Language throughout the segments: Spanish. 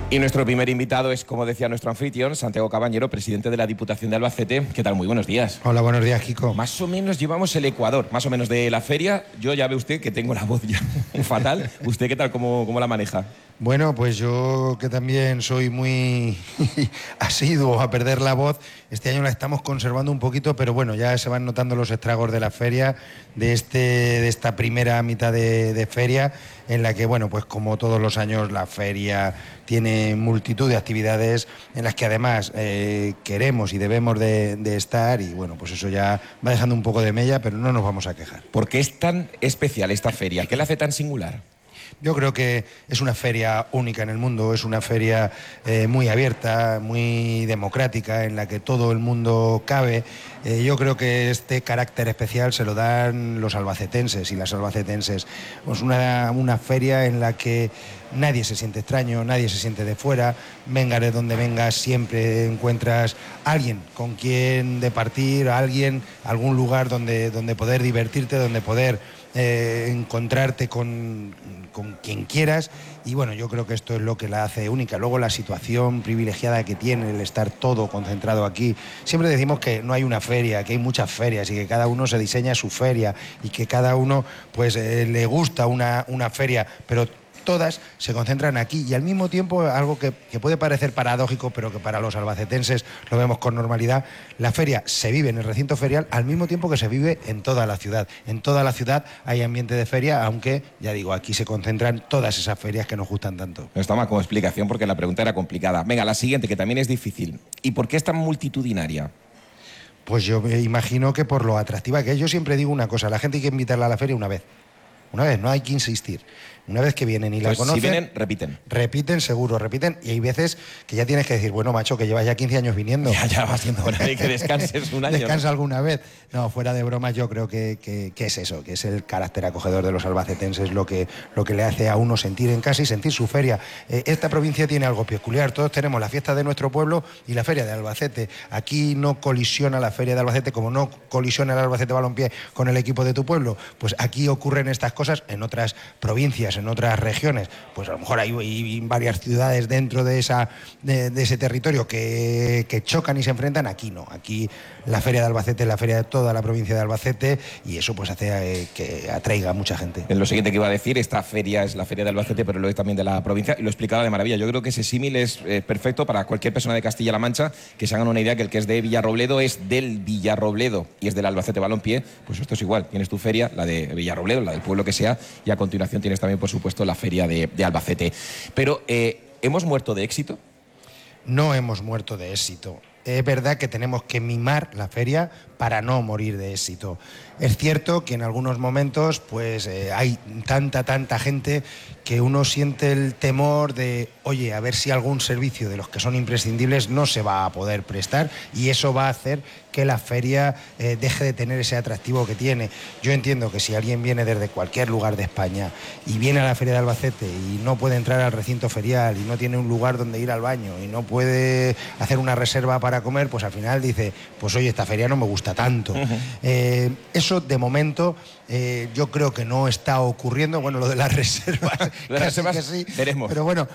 Y nuestro primer invitado es, como decía nuestro anfitrión, Santiago Cabañero, presidente de la Diputación de Albacete. ¿Qué tal? Muy buenos días. Hola, buenos días, Kiko. Más o menos llevamos el Ecuador, más o menos de la feria. Yo ya ve usted que tengo la voz ya fatal. ¿Usted qué tal? ¿Cómo la maneja? Bueno, pues yo que también soy muy asiduo a perder la voz, este año la estamos conservando un poquito, pero bueno, ya se van notando los estragos de la feria, de esta primera mitad de feria, en la que, bueno, pues como todos los años la feria tiene multitud de actividades en las que además queremos y debemos de estar, y bueno, pues eso ya va dejando un poco de mella, pero no nos vamos a quejar. ¿Por qué es tan especial esta feria? ¿Qué la hace tan singular? Yo creo que es una feria única en el mundo, es una feria muy abierta, muy democrática, en la que todo el mundo cabe. Yo creo que este carácter especial se lo dan los albacetenses y las albacetenses. Es una feria en la que nadie se siente extraño, nadie se siente de fuera. Venga de donde vengas, siempre encuentras a alguien con quien departir, algún lugar donde poder divertirte, donde poder encontrarte con quien quieras, y bueno, yo creo que esto es lo que la hace única. Luego la situación privilegiada que tiene el estar todo concentrado aquí. Siempre decimos que no hay una feria, que hay muchas ferias y que cada uno se diseña su feria y que cada uno pues le gusta una feria, pero todas se concentran aquí, y al mismo tiempo algo que puede parecer paradójico, pero que para los albacetenses lo vemos con normalidad: la feria se vive en el recinto ferial al mismo tiempo que se vive en toda la ciudad. En toda la ciudad hay ambiente de feria, aunque, ya digo, aquí se concentran todas esas ferias que nos gustan tanto. Esto más como explicación, porque la pregunta era complicada. Venga, la siguiente, que también es difícil. ¿Y por qué es tan multitudinaria? Pues yo me imagino que por lo atractiva que es. Yo siempre digo una cosa: la gente hay que invitarla a la feria una vez, no hay que insistir. Una vez que vienen y la conocen... Si vienen, repiten. Repiten, seguro, repiten. Y hay veces que ya tienes que decir, bueno, macho, que llevas ya 15 años viniendo. Ya va siendo hora de que descanses un año. Descansa alguna vez. No, fuera de bromas, yo creo que es eso, que es el carácter acogedor de los albacetenses lo que le hace a uno sentir en casa y sentir su feria. Esta provincia tiene algo peculiar. Todos tenemos la fiesta de nuestro pueblo y la feria de Albacete. Aquí no colisiona la feria de Albacete como no colisiona el Albacete Balompié con el equipo de tu pueblo. Pues aquí ocurren estas cosas en otras provincias, en otras regiones. Pues a lo mejor hay varias ciudades dentro de ese territorio que chocan y se enfrentan. Aquí no, aquí la feria de Albacete es la feria de toda la provincia de Albacete, y eso pues hace que atraiga a mucha gente. En lo siguiente que iba a decir, esta feria es la feria de Albacete, pero lo es también de la provincia, y lo explicaba de maravilla. Yo creo que ese símil es perfecto para cualquier persona de Castilla-La Mancha, que se hagan una idea que el que es de Villarrobledo es del Villarrobledo y es del Albacete Balompié. Pues esto es igual, tienes tu feria, la de Villarrobledo, la del pueblo que sea, y a continuación tienes también, por supuesto, la feria de Albacete. Pero, ¿hemos muerto de éxito? No hemos muerto de éxito. Es verdad que tenemos que mimar la feria para no morir de éxito. Es cierto que en algunos momentos pues hay tanta gente que uno siente el temor de, oye, a ver si algún servicio de los que son imprescindibles no se va a poder prestar, y eso va a hacer que la feria deje de tener ese atractivo que tiene. Yo entiendo que si alguien viene desde cualquier lugar de España y viene a la feria de Albacete y no puede entrar al recinto ferial y no tiene un lugar donde ir al baño y no puede hacer una reserva para comer, pues al final dice, pues oye, esta feria no me gusta tanto. Eso de momento yo creo que no está ocurriendo. Bueno, lo de las reservas, que sí, veremos. Pero bueno,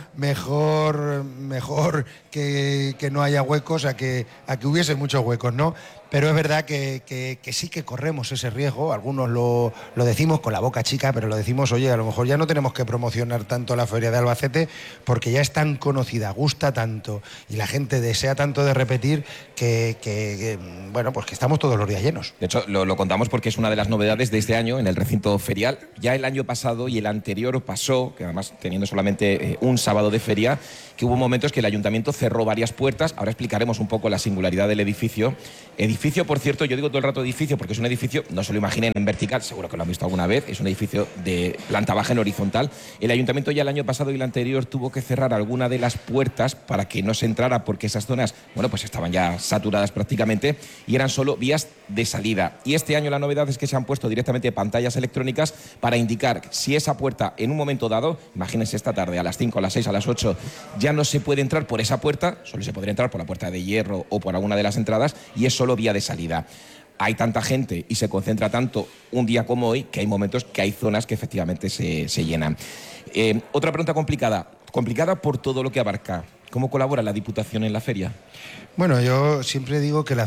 mejor que no haya huecos a que hubiese muchos huecos, ¿no? Pero es verdad que sí que corremos ese riesgo. Algunos lo decimos con la boca chica, pero lo decimos, oye, a lo mejor ya no tenemos que promocionar tanto la feria de Albacete, porque ya es tan conocida, gusta tanto y la gente desea tanto de repetir que bueno, pues que estamos todos los días llenos. De hecho, lo contamos porque es una de las novedades de este año en el recinto ferial. Ya el año pasado y el anterior pasó, que además teniendo solamente un sábado de feria, que hubo momentos que el ayuntamiento cerró varias puertas. Ahora explicaremos un poco la singularidad del edificio. Edificio, por cierto, yo digo todo el rato edificio porque es un edificio, no se lo imaginen en vertical, seguro que lo han visto alguna vez, es un edificio de planta baja en horizontal. El ayuntamiento ya el año pasado y el anterior tuvo que cerrar alguna de las puertas para que no se entrara, porque esas zonas, bueno, pues estaban ya saturadas prácticamente y eran solo vías de salida. Y este año la novedad es que se han puesto directamente pantallas electrónicas para indicar si esa puerta en un momento dado, imagínense esta tarde a las 5, a las 6, a las 8, ya no se puede entrar por esa puerta, solo se podría entrar por la puerta de hierro o por alguna de las entradas, y es solo vía de salida. hay tanta gente y se concentra tanto un día como hoy que hay momentos que hay zonas que efectivamente se llenan. Otra pregunta complicada por todo lo que abarca. ¿Cómo colabora la Diputación en la feria? Bueno, yo siempre digo que la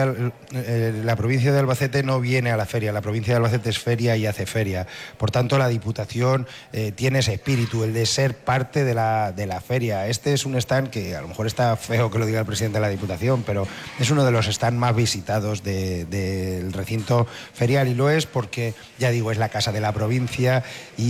la provincia de Albacete no viene a la feria, la provincia de Albacete es feria y hace feria. Por tanto, la Diputación tiene ese espíritu, el de ser parte de la feria. Este es un stand que a lo mejor está feo que lo diga el presidente de la Diputación, pero es uno de los stands más visitados del recinto ferial, y lo es porque, ya digo, es la casa de la provincia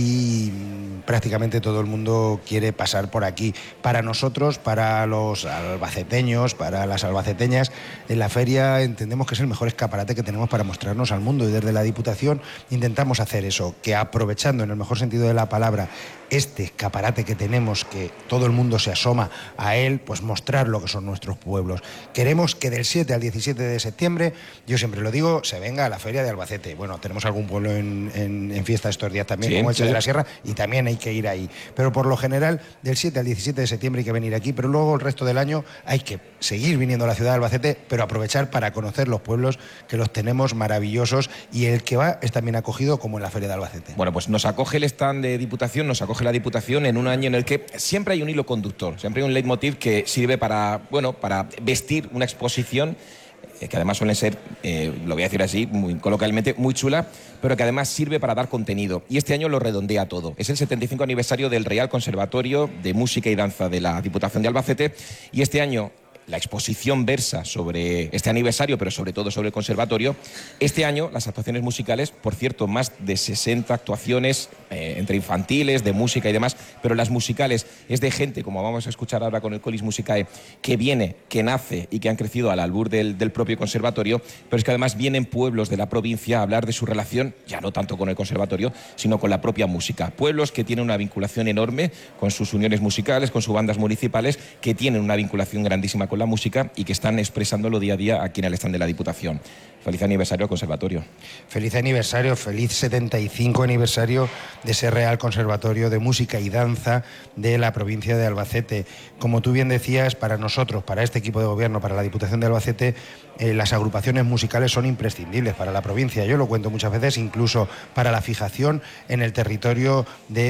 y prácticamente todo el mundo quiere pasar por aquí. Para nosotros, para los albaceteños, para las albaceteñas, en la feria entendemos que es el mejor escaparate que tenemos para mostrarnos al mundo, y desde la Diputación intentamos hacer eso, que aprovechando en el mejor sentido de la palabra este escaparate que tenemos, que todo el mundo se asoma a él, pues mostrar lo que son nuestros pueblos. Queremos que del 7 al 17 de septiembre, yo siempre lo digo, se venga a la feria de Albacete. Bueno, tenemos algún pueblo en fiesta estos días también, sí, como Elche de la Sierra, y también hay que ir ahí. Pero por lo general, del 7 al 17 de septiembre hay que venir aquí, pero luego el resto del año hay que seguir viniendo a la ciudad de Albacete, pero aprovechar para conocer los pueblos, que los tenemos maravillosos, y el que va es también acogido como en la feria de Albacete. Bueno, pues nos acoge el stand de Diputación, nos acoge la Diputación en un año en el que siempre hay un hilo conductor, siempre hay un leitmotiv que sirve para vestir una exposición que además suele ser, lo voy a decir así, muy coloquialmente, muy chula, pero que además sirve para dar contenido. Y este año lo redondea todo. Es el 75 aniversario del Real Conservatorio de Música y Danza de la Diputación de Albacete, y este año la exposición versa sobre este aniversario, pero sobre todo sobre el conservatorio. Este año las actuaciones musicales, por cierto, más de 60 actuaciones entre infantiles, de música y demás, pero las musicales es de gente, como vamos a escuchar ahora con el Colis Musicae, que viene, que nace y que han crecido al albur del propio conservatorio, pero es que además vienen pueblos de la provincia a hablar de su relación, ya no tanto con el conservatorio, sino con la propia música. Pueblos que tienen una vinculación enorme con sus uniones musicales, con sus bandas municipales, que tienen una vinculación grandísima con la música y que están expresándolo día a día aquí en el stand de la Diputación. Feliz aniversario al conservatorio. Feliz aniversario, feliz 75 aniversario de ese Real Conservatorio de Música y Danza de la provincia de Albacete. Como tú bien decías, para nosotros, para este equipo de gobierno, para la Diputación de Albacete, las agrupaciones musicales son imprescindibles para la provincia. Yo lo cuento muchas veces, incluso para la fijación en el territorio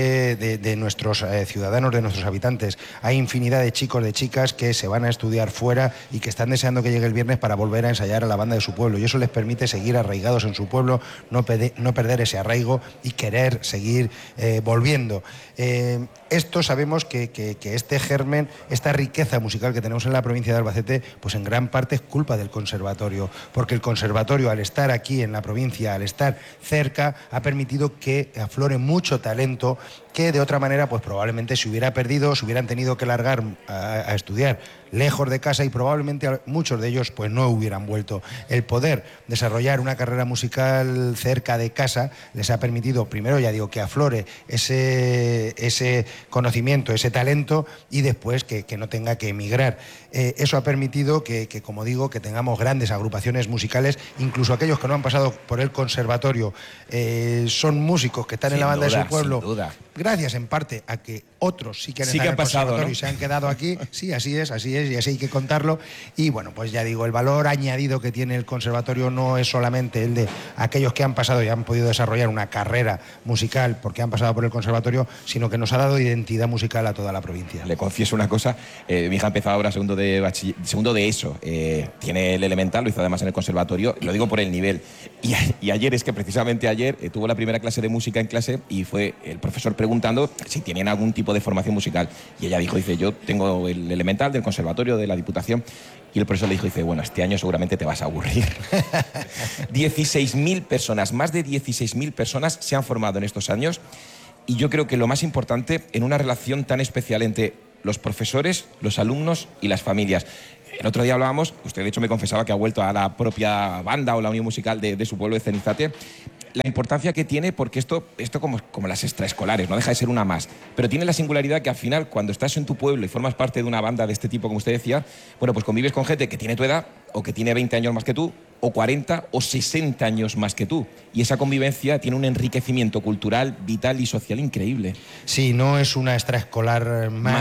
de nuestros ciudadanos, de nuestros habitantes. Hay infinidad de chicos, de chicas que se van a estudiar fuera y que están deseando que llegue el viernes para volver a ensayar a la banda de su pueblo, y eso les permite seguir arraigados en su pueblo, no perder ese arraigo y querer seguir volviendo. Esto sabemos que este germen, esta riqueza musical que tenemos en la provincia de Albacete, pues en gran parte es culpa del conservatorio, porque el conservatorio, al estar aquí en la provincia, al estar cerca, ha permitido que aflore mucho talento que de otra manera pues probablemente se hubiera perdido, se hubieran tenido que largar a estudiar lejos de casa, y probablemente muchos de ellos pues no hubieran vuelto. El poder desarrollar una carrera musical cerca de casa les ha permitido, primero, ya digo, que aflore ese conocimiento, ese talento, y después que no tenga que emigrar. Eso ha permitido que, como digo, que tengamos grandes agrupaciones musicales, incluso aquellos que no han pasado por el conservatorio, son músicos que están en la banda de su pueblo. Sin duda. Gracias en parte a que otros sí que han estado en el conservatorio, ¿no? Y se han quedado aquí. Sí, así es, y así hay que contarlo. Y bueno, pues ya digo, el valor añadido que tiene el conservatorio no es solamente el de aquellos que han pasado y han podido desarrollar una carrera musical porque han pasado por el conservatorio, sino que nos ha dado identidad musical a toda la provincia. Le confieso una cosa, mi hija ha empezado ahora segundo de ESO, tiene el elemental, lo hizo además en el conservatorio, lo digo por el nivel. Y ayer, es que precisamente ayer tuvo la primera clase de música en clase y fue el profesor preguntando si tenían algún tipo de formación musical. Y ella dice, yo tengo el elemental del conservatorio de la Diputación. Y el profesor le dice, bueno, este año seguramente te vas a aburrir. 16.000 personas, más de 16.000 personas se han formado en estos años. Y yo creo que lo más importante, en una relación tan especial entre los profesores, los alumnos y las familias. El otro día hablábamos, usted de hecho me confesaba que ha vuelto a la propia banda o la unión musical de su pueblo de Cenizate, la importancia que tiene, porque esto como las extraescolares, no deja de ser una más, pero tiene la singularidad que al final, cuando estás en tu pueblo y formas parte de una banda de este tipo, como usted decía, bueno, pues convives con gente que tiene tu edad, o que tiene 20 años más que tú, o 40 o 60 años más que tú. Y esa convivencia tiene un enriquecimiento cultural, vital y social increíble. Sí, no es una extraescolar más.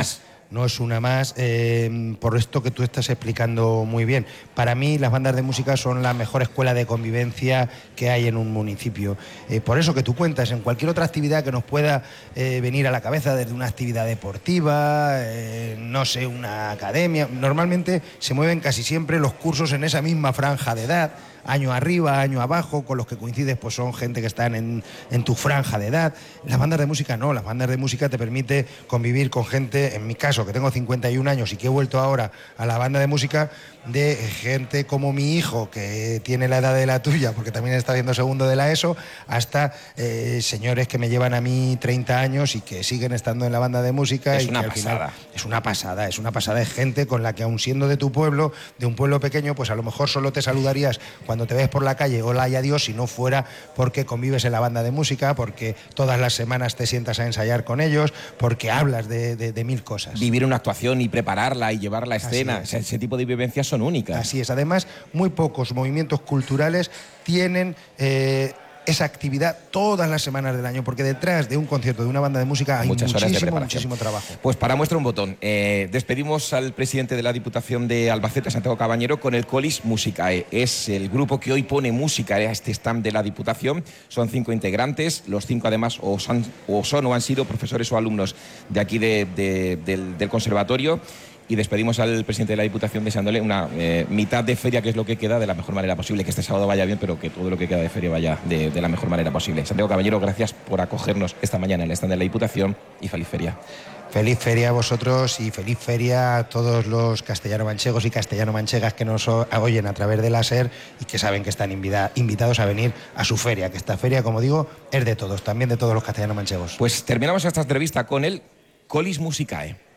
no es una más, por esto que tú estás explicando muy bien. Para mí las bandas de música son la mejor escuela de convivencia que hay en un municipio. Por eso que tú cuentas, en cualquier otra actividad que nos pueda venir a la cabeza, desde una actividad deportiva, no sé, una academia, normalmente se mueven casi siempre los cursos en esa misma franja de edad, año arriba, año abajo, con los que coincides pues son gente que están en tu franja de edad. Las bandas de música no, las bandas de música te permite convivir con gente, en mi caso, que tengo 51 años y que he vuelto ahora a la banda de música, de gente como mi hijo, que tiene la edad de la tuya, porque también está haciendo segundo de la ESO, hasta señores que me llevan a mí 30 años y que siguen estando en la banda de música. Es y una que al pasada. final es una pasada, es gente con la que, aun siendo de tu pueblo, de un pueblo pequeño, pues a lo mejor solo te saludarías cuando te ves por la calle, hola y adiós, si no fuera porque convives en la banda de música, porque todas las semanas te sientas a ensayar con ellos, porque hablas de mil cosas. Vivir una actuación y prepararla y llevarla a escena, o sea, ese tipo de vivencias son únicas. Así es. Además, muy pocos movimientos culturales tienen esa actividad todas las semanas del año, porque detrás de un concierto de una banda de música hay muchas horas de preparación. muchísimo trabajo. Pues para muestra un botón. Despedimos al presidente de la Diputación de Albacete, Santiago Cabañero, con el Colis Musicae. Es el grupo que hoy pone música a este stand de la Diputación. Son 5 integrantes, los 5 además o han sido profesores o alumnos de aquí del conservatorio. Y despedimos al presidente de la Diputación deseándole una mitad de feria, que es lo que queda, de la mejor manera posible. Que este sábado vaya bien, pero que todo lo que queda de feria vaya de la mejor manera posible. Santiago Caballero, gracias por acogernos esta mañana en el stand de la Diputación y feliz feria. Feliz feria a vosotros y feliz feria a todos los castellano-manchegos y castellano-manchegas que nos oyen a través de la SER y que saben que están invitados a venir a su feria, que esta feria, como digo, es de todos, también de todos los castellano-manchegos. Pues terminamos esta entrevista con el Colis Musicae.